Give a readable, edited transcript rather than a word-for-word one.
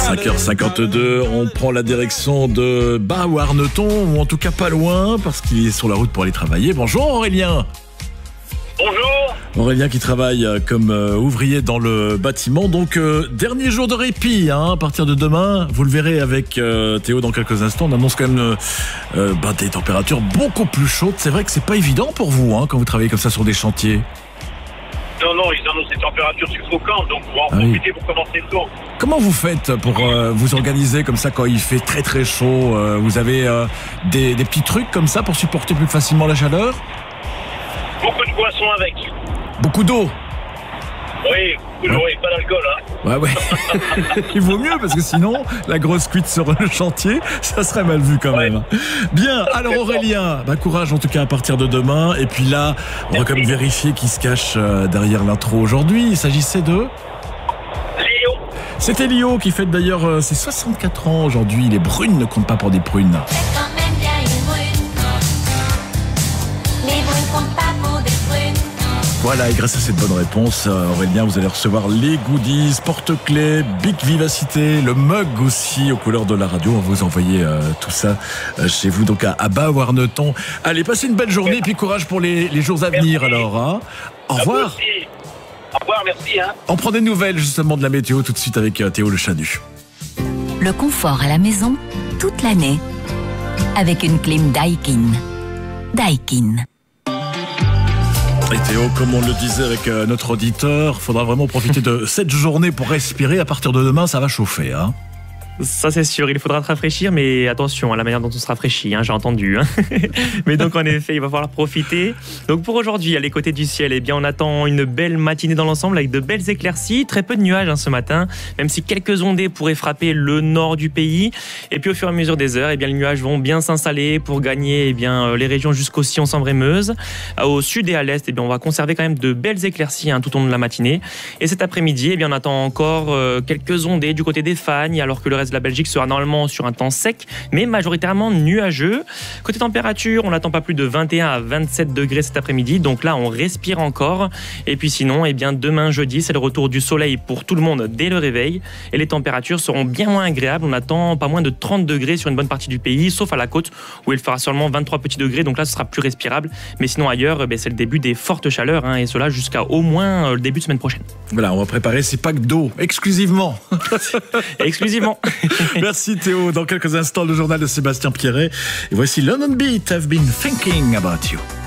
5h52, on prend la direction de Bas-Warneton, ou en tout cas pas loin, parce qu'il est sur la route pour aller travailler. Bonjour Aurélien. Bonjour. Aurélien qui travaille comme ouvrier dans le bâtiment. Donc dernier jour de répit à partir de demain. Vous le verrez avec Théo dans quelques instants. On annonce quand même des températures beaucoup plus chaudes. C'est vrai que c'est pas évident pour vous quand vous travaillez comme ça sur des chantiers. Non, ils annoncent des températures suffocantes, donc on va en profiter pour commencer tôt. Comment vous faites pour vous organiser comme ça quand il fait très très chaud? Vous avez des petits trucs comme ça pour supporter plus facilement la chaleur? Beaucoup de boissons avec. Beaucoup d'eau? Oui, beaucoup d'eau et pas d'alcool. Ouais. Il vaut mieux parce que sinon, la grosse cuite sur le chantier, ça serait mal vu quand même. Bien, alors Aurélien, courage en tout cas à partir de demain. Et puis là, on va quand même vérifier qui se cache derrière l'intro aujourd'hui. Il s'agissait de... Léo. C'était Léo qui fête d'ailleurs ses 64 ans aujourd'hui. Les brunes ne comptent pas pour des prunes. Voilà, et grâce à cette bonne réponse, Aurélien, vous allez recevoir les goodies, porte-clés, Big Vivacité, le mug aussi aux couleurs de la radio. On va vous envoyer tout ça chez vous, donc à Bas-Warneton. Allez, passez une belle journée et puis courage pour les jours à venir alors. Au revoir. Au revoir, merci. On prend des nouvelles justement de la météo tout de suite avec Théo Le Chanu. Le confort à la maison toute l'année avec une clim Daikin. Daikin. Et Théo, comme on le disait avec notre auditeur, il faudra vraiment profiter de cette journée pour respirer. À partir de demain, ça va chauffer. Ça c'est sûr, il faudra te rafraîchir, mais attention à la manière dont on se rafraîchit, j'ai entendu. Mais donc en effet, il va falloir profiter. Donc pour aujourd'hui, à les côtés du ciel, on attend une belle matinée dans l'ensemble avec de belles éclaircies, très peu de nuages ce matin, même si quelques ondées pourraient frapper le nord du pays. Et puis au fur et à mesure des heures, les nuages vont bien s'installer pour gagner les régions jusqu'au Sion-Sambre-et-Meuse. Au sud et à l'est, on va conserver quand même de belles éclaircies tout au long de la matinée. Et cet après-midi, on attend encore quelques ondées du côté des Fagnes, alors que le reste de la Belgique sera normalement sur un temps sec, mais majoritairement nuageux. Côté température, on n'attend pas plus de 21 à 27 degrés cet après-midi, donc là on respire encore. Et puis sinon, demain jeudi, c'est le retour du soleil pour tout le monde dès le réveil, et les températures seront bien moins agréables. On attend pas moins de 30 degrés sur une bonne partie du pays, sauf à la côte où il fera seulement 23 petits degrés, donc là ce sera plus respirable. Mais sinon ailleurs, c'est le début des fortes chaleurs, et cela jusqu'à au moins le début de semaine prochaine. Voilà, on va préparer ces packs d'eau exclusivement. Exclusivement. Merci Théo. Dans quelques instants, le journal de Sébastien Pierret. Et voici London Beat, I've been thinking about you.